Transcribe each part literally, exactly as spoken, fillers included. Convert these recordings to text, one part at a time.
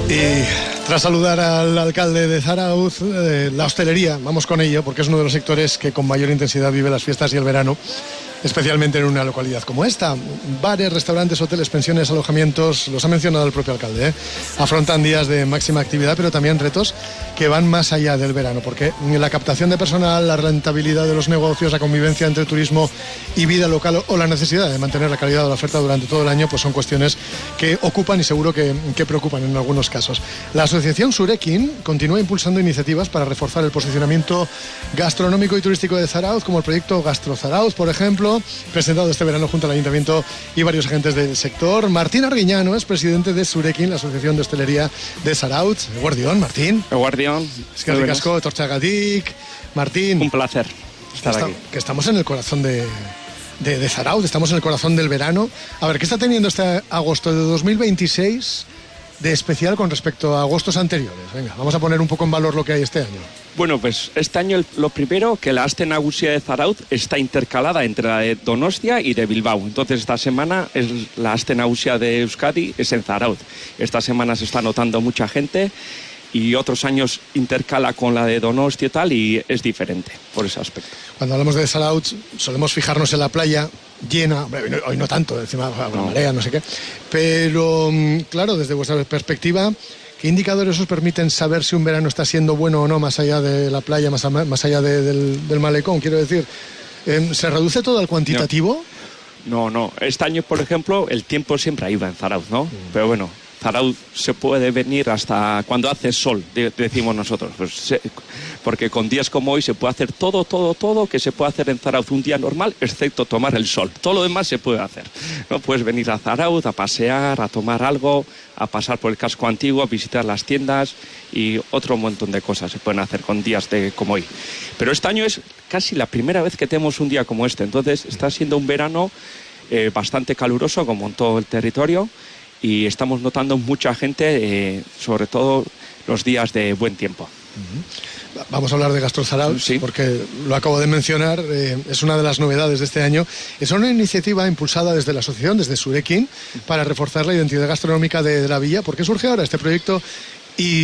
Y tras saludar al alcalde de Zarautz, eh, la hostelería, vamos con ello, porque es uno de los sectores que con mayor intensidad vive las fiestas y el verano, especialmente en una localidad como esta. Bares, restaurantes, hoteles, pensiones, alojamientos, los ha mencionado el propio alcalde, ¿eh? Afrontan días de máxima actividad, pero también retos que van más allá del verano, porque la captación de personal, la rentabilidad de los negocios, la convivencia entre turismo y vida local o la necesidad de mantener la calidad de la oferta durante todo el año, pues son cuestiones que ocupan y seguro que, que preocupan en algunos casos. La asociación Surekin continúa impulsando iniciativas para reforzar el posicionamiento gastronómico y turístico de Zarautz, como el proyecto Gastro Zarautz, por ejemplo, presentado este verano junto al Ayuntamiento y varios agentes del sector. Martín Arguiñano es presidente de Surekin, la Asociación de Hostelería de Zarautz. Eguardión, Martín. Eguardión. Es que ricasco, torchagadik. Martín. Un placer estar está, aquí. Que estamos en el corazón de, de, de Zarautz, estamos en el corazón del verano. A ver, ¿qué está teniendo este agosto de dos mil veintiséis de especial con respecto a agostos anteriores? Venga, vamos a poner un poco en valor lo que hay este año. Bueno, pues este año el, lo primero, que la Aste Nagusia de Zarautz está intercalada entre la de Donostia y de Bilbao. Entonces esta semana es la Aste Nagusia de Euskadi, es en Zarautz. Esta semana se está notando mucha gente y otros años intercala con la de Donostia y tal, y es diferente por ese aspecto. Cuando hablamos de Zarautz solemos fijarnos en la playa llena, hoy no tanto, encima una no. marea, no sé qué, pero claro, desde vuestra perspectiva, ¿qué indicadores os permiten saber si un verano está siendo bueno o no, más allá de la playa, más, a, más allá de, del, del malecón? Quiero decir, ¿se reduce todo al cuantitativo? No, no, no. Este año, por ejemplo, el tiempo siempre ha ido en Zarautz, ¿no? Mm. Pero bueno, Zarautz se puede venir hasta cuando hace sol, decimos nosotros, pues se, porque con días como hoy se puede hacer todo, todo, todo que se puede hacer en Zarautz un día normal, excepto tomar el sol. Todo lo demás se puede hacer, ¿no? Puedes venir a Zarautz a pasear, a tomar algo, a pasar por el casco antiguo, a visitar las tiendas y otro montón de cosas se pueden hacer con días de, como hoy. Pero este año es casi la primera vez que tenemos un día como este, entonces está siendo un verano eh, bastante caluroso como en todo el territorio. Y estamos notando mucha gente, eh, sobre todo los días de buen tiempo. Uh-huh. Vamos a hablar de Gastro Zarautz, sí, porque lo acabo de mencionar, eh, es una de las novedades de este año. Es una iniciativa impulsada desde la asociación, desde Surekin, para reforzar la identidad gastronómica de, de la villa. ¿Por qué surge ahora este proyecto y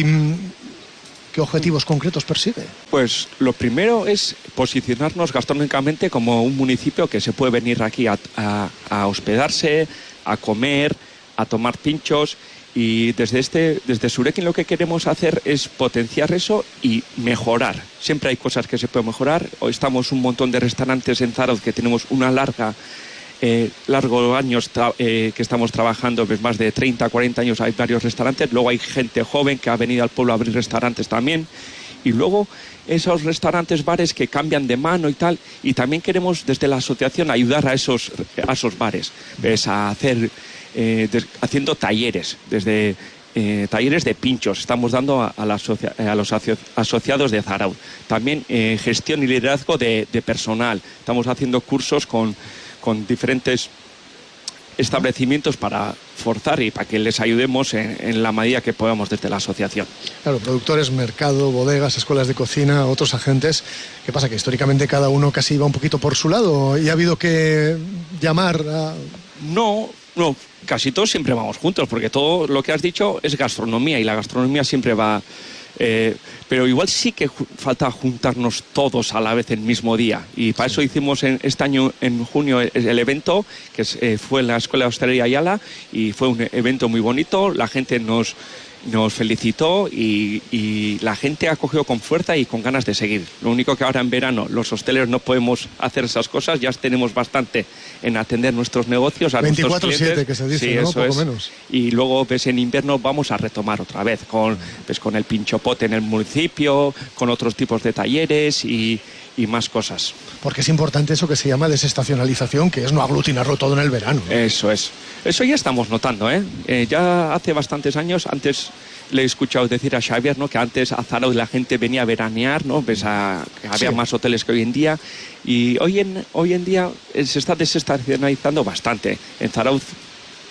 qué objetivos concretos persigue? Pues lo primero es posicionarnos gastronómicamente como un municipio que se puede venir aquí a, a, a hospedarse, a comer, a tomar pinchos, y desde este desde Surekin lo que queremos hacer es potenciar eso y mejorar. Siempre hay cosas que se pueden mejorar. Hoy estamos un montón de restaurantes en Zarautz que tenemos una larga eh, largos años tra- eh, que estamos trabajando, pues más de treinta, cuarenta años hay varios restaurantes. Luego hay gente joven que ha venido al pueblo a abrir restaurantes también, y luego esos restaurantes, bares que cambian de mano y tal, y también queremos desde la asociación ayudar a esos, a esos bares, pues, a hacer Eh, de, haciendo talleres, desde eh, talleres de pinchos, estamos dando a, a, la asocia, a los aso, asociados de Zarautz. También eh, gestión y liderazgo de, de personal. Estamos haciendo cursos con, con diferentes establecimientos para forzar y para que les ayudemos en, en la medida que podamos desde la asociación. Claro, productores, mercado, bodegas, escuelas de cocina, otros agentes. ¿Qué pasa? Que históricamente cada uno casi iba un poquito por su lado y ha habido que llamar a... No, no, casi todos siempre vamos juntos, porque todo lo que has dicho es gastronomía y la gastronomía siempre va... Eh, pero igual sí que ju- falta juntarnos todos a la vez el mismo día, y para eso hicimos en, este año en junio el, el evento que es, eh, fue en la Escuela de Hostelería Ayala, y fue un evento muy bonito. La gente nos, nos felicitó y, y la gente ha cogido con fuerza y con ganas de seguir. Lo único que ahora en verano los hosteleros no podemos hacer esas cosas, ya tenemos bastante en atender nuestros negocios a veinticuatro nuestros clientes. siete que se dice, sí, ¿no? Eso Poco es. menos. Y luego pues en invierno vamos a retomar otra vez con, pues, con el pinchopote en el municipio, con otros tipos de talleres y, y más cosas. Porque es importante eso que se llama desestacionalización, que es no aglutinarlo todo en el verano, ¿no? Eso es. Eso ya estamos notando, ¿eh? Eh, ya hace bastantes años, antes le he escuchado decir a Xavier, ¿no?, que antes a Zarautz la gente venía a veranear, ¿no? Pues a, que había sí. más hoteles que hoy en día, y hoy en, hoy en día se está desestacionalizando bastante. En Zarautz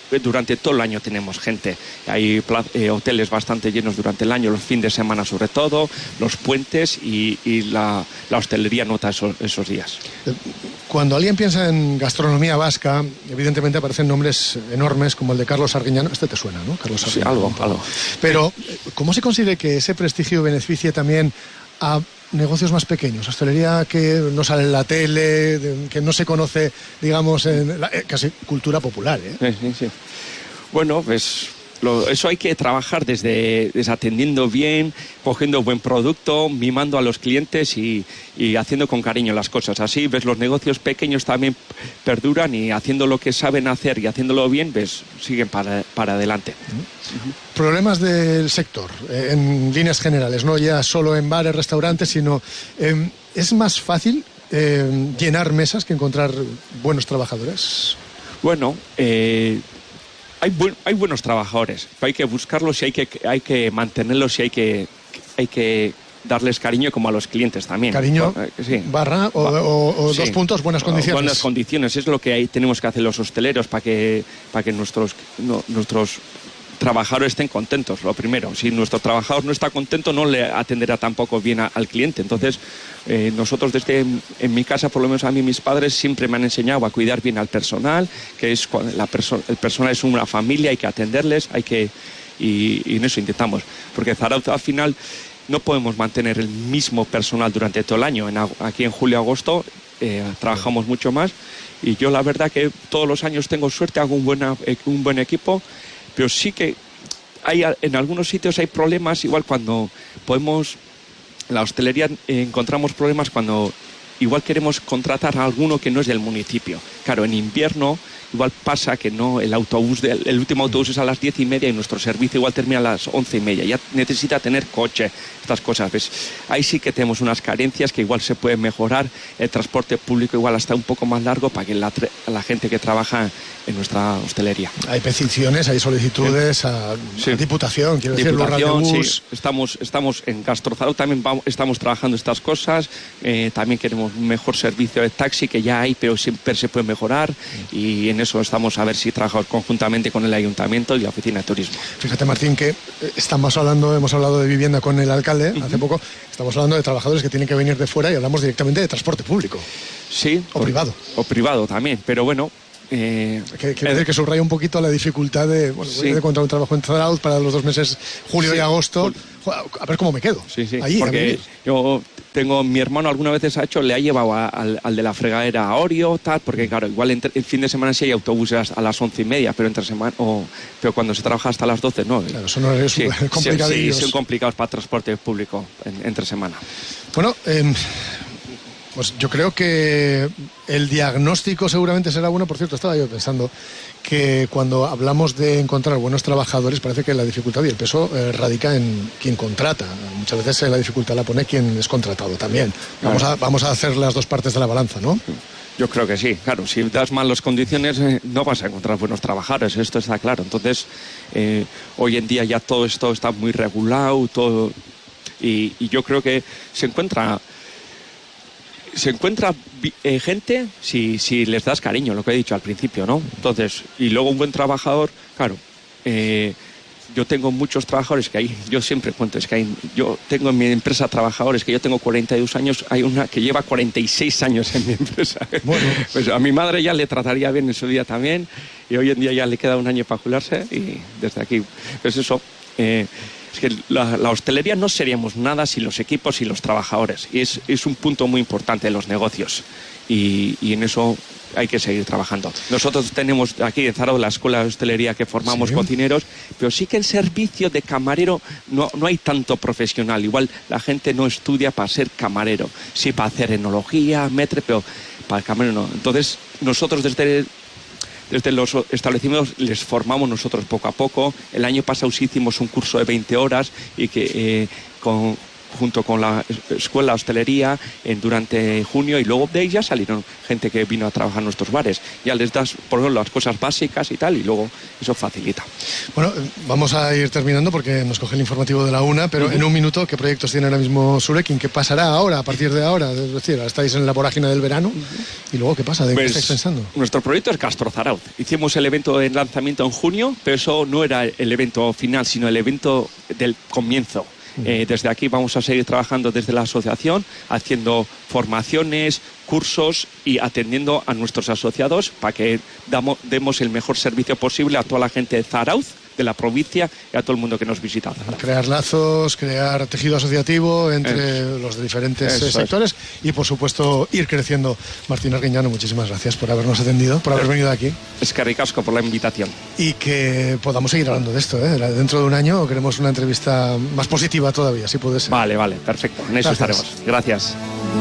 durante todo el año tenemos gente. Hay eh, hoteles bastante llenos durante el año, los fines de semana sobre todo, los puentes y, y la, la hostelería nota esos, esos días. Cuando alguien piensa en gastronomía vasca, evidentemente aparecen nombres enormes como el de Carlos Arguiñano. Este te suena, ¿no? Carlos Arguiñano. Sí, algo, algo. Pero, ¿cómo se consigue que ese prestigio beneficie también a negocios más pequeños? Hostelería que no sale en la tele, de, que no se conoce, digamos, en la, eh, casi cultura popular, ¿eh? Sí, sí, sí. Bueno, pues lo, eso hay que trabajar desde, desde atendiendo bien, cogiendo buen producto, mimando a los clientes y, y haciendo con cariño las cosas. Así, ves, los negocios pequeños también perduran y haciendo lo que saben hacer y haciéndolo bien, ves, siguen para, para adelante. Uh-huh. Problemas del sector, eh, en líneas generales, no ya solo en bares, restaurantes, sino eh, ¿es más fácil eh, llenar mesas que encontrar buenos trabajadores? Bueno, eh... Hay, bu- hay buenos trabajadores, hay que buscarlos y hay que, hay que mantenerlos y hay que, hay que darles cariño como a los clientes también. Cariño, sí. barra o, o, o sí. Dos puntos, buenas condiciones. Buenas condiciones, es lo que hay, tenemos que hacer los hosteleros para que, para que nuestros, no, nuestros trabajadores estén contentos, lo primero. Si nuestro trabajador no está contento, no le atenderá tampoco bien a, al cliente. Entonces, eh, nosotros desde, en mi casa, por lo menos a mí, mis padres siempre me han enseñado a cuidar bien al personal, que es la perso- el personal es una familia, hay que atenderles, hay que y, y en eso intentamos. Porque Zarauz, al final, no podemos mantener el mismo personal durante todo el año. En, aquí en julio-agosto eh, trabajamos mucho más y yo la verdad que todos los años tengo suerte, hago un, buena, un buen equipo. Pero sí que hay, en algunos sitios hay problemas, igual cuando podemos, en la hostelería eh, encontramos problemas cuando igual queremos contratar a alguno que no es del municipio. Claro, en invierno igual pasa que no, el autobús, de, el último autobús es a las diez y media y nuestro servicio igual termina a las once y media. Ya necesita tener coche, estas cosas. ¿Ves? Ahí sí que tenemos unas carencias que igual se pueden mejorar. El transporte público igual está un poco más largo para que la, la gente que trabaja en nuestra hostelería. Hay peticiones, hay solicitudes sí. a, sí. a Diputación, quiero decir, los radiobús. Sí. Estamos, estamos en Gastrozaro, también vamos, estamos trabajando estas cosas. Eh, también queremos un mejor servicio de taxi, que ya hay, pero siempre se puede mejorar. Sí. Y en eso estamos a ver si trabajamos conjuntamente con el Ayuntamiento y la Oficina de Turismo. Fíjate, Martín, que estamos hablando, hemos hablado de vivienda con el alcalde uh-huh. hace poco, estamos hablando de trabajadores que tienen que venir de fuera y hablamos directamente de transporte público. Sí. O, o privado. O privado también, pero bueno. Eh, Quiere decir eh, que subraya un poquito la dificultad de, bueno, sí. de encontrar un trabajo en Zarauz para los dos meses, julio sí. y agosto. A ver cómo me quedo. Sí, sí. Allí, porque yo tengo, mi hermano algunas veces ha hecho, le ha llevado a, al, al de la fregadera a Orio, tal, porque claro, igual entre, el fin de semana sí hay autobuses a las once y media, pero entre semana, o, pero cuando se trabaja hasta las doce no. Claro, son horarios sí, complicadillos. Sí, son complicados para transporte público en, entre semana. Bueno, eh, pues yo creo que el diagnóstico seguramente será bueno. Por cierto, estaba yo pensando que cuando hablamos de encontrar buenos trabajadores, parece que la dificultad y el peso eh, radica en quien contrata. Muchas veces eh, la dificultad la pone quien es contratado también. Vamos a, vamos a hacer las dos partes de la balanza, ¿no? Yo creo que sí, claro. Si das mal las condiciones, eh, no vas a encontrar buenos trabajadores, esto está claro. Entonces, eh, hoy en día ya todo esto está muy regulado, todo, y, y yo creo que se encuentra... Se encuentra eh, gente si, si les das cariño, lo que he dicho al principio, ¿no? Entonces, y luego un buen trabajador, claro, eh, yo tengo muchos trabajadores que hay, yo siempre cuento, es que hay, yo tengo en mi empresa trabajadores que yo tengo cuarenta y dos años, hay una que lleva cuarenta y seis años en mi empresa. Bueno, pues a mi madre ya le trataría bien en su día también, y hoy en día ya le queda un año para jubilarse, y desde aquí, pues eso... Eh, Es que la, la hostelería no seríamos nada sin los equipos y los trabajadores. Y es, es un punto muy importante de los negocios. Y, y en eso hay que seguir trabajando. Nosotros tenemos aquí en Zarauz la escuela de hostelería que formamos ¿sí? cocineros, pero sí que el servicio de camarero no, no hay tanto profesional. Igual la gente no estudia para ser camarero. Sí, para hacer enología, metre, pero para el camarero no. Entonces, nosotros desde... Desde los establecimientos les formamos nosotros poco a poco. El año pasado sí hicimos un curso de veinte horas y que eh, con, junto con la escuela hostelería en, durante junio, y luego de ahí ya salieron gente que vino a trabajar en nuestros bares. Ya les das, por ejemplo, las cosas básicas y tal, y luego eso facilita. Bueno, vamos a ir terminando porque nos coge el informativo de la una, pero uh-huh. en un minuto, ¿qué proyectos tiene ahora mismo Zurekin? ¿Qué pasará ahora, a partir de ahora? Es decir, estáis en la vorágine del verano, uh-huh. y luego, ¿qué pasa? ¿De pues, qué estáis pensando? Nuestro proyecto es Gastro Zarautz. Hicimos el evento de lanzamiento en junio, pero eso no era el evento final, sino el evento del comienzo. Eh, desde aquí vamos a seguir trabajando desde la asociación, haciendo formaciones, cursos y atendiendo a nuestros asociados para que damos, demos el mejor servicio posible a toda la gente de Zarautz, de la provincia, y a todo el mundo que nos visita. Crear lazos, crear tejido asociativo entre es, los diferentes eso sectores es. Y, por supuesto, ir creciendo. Martín Arguiñano, muchísimas gracias por habernos atendido, por haber venido aquí. Es que ricasco por la invitación. Y que podamos seguir hablando de esto, ¿eh? Dentro de un año queremos una entrevista más positiva todavía, si puede ser. Vale, vale, perfecto. En eso gracias. Estaremos. Gracias.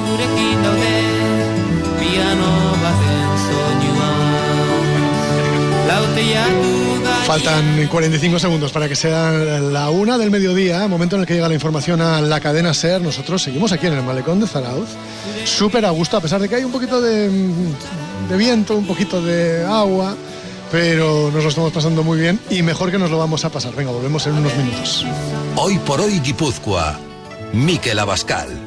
Faltan cuarenta y cinco segundos para que sea la una del mediodía, momento en el que llega la información a la cadena SER. Nosotros seguimos aquí en el malecón de Zarautz, súper a gusto, a pesar de que hay un poquito de, de viento, un poquito de agua, pero nos lo estamos pasando muy bien y mejor que nos lo vamos a pasar. Venga, volvemos en unos minutos. Hoy por hoy Guipúzcoa, Mikel Abascal.